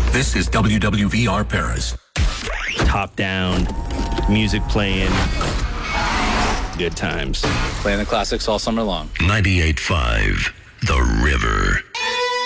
This is WWVR Paris. Top down, music playing, good times. Playing the classics all summer long. 98.5, The River.